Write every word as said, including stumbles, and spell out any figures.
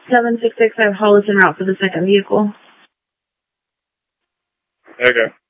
seven six six, I have Hollis en route for the second vehicle. Okay.